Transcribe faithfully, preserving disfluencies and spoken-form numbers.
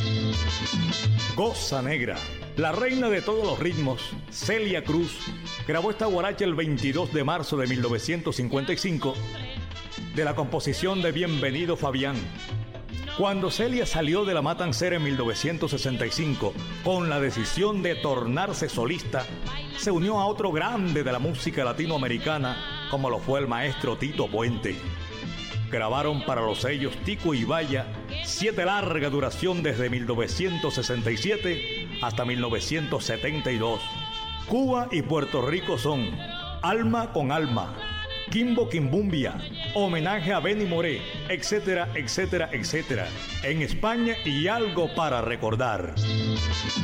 Goza Negra, la reina de todos los ritmos, Celia Cruz, grabó esta guaracha el veintidós de marzo de mil novecientos cincuenta y cinco de la composición de Bienvenido Fabián. Cuando Celia salió de la Matancera en mil novecientos sesenta y cinco con la decisión de tornarse solista, se unió a otro grande de la música latinoamericana como lo fue el maestro Tito Puente. Grabaron para los sellos Tico y Vaya siete larga duración desde mil novecientos sesenta y siete hasta mil novecientos setenta y dos. Cuba y Puerto Rico son Alma con Alma, Kimbo Kimbumbia, Homenaje a Benny Moré, etcétera, etcétera, etcétera. En España y Algo para Recordar.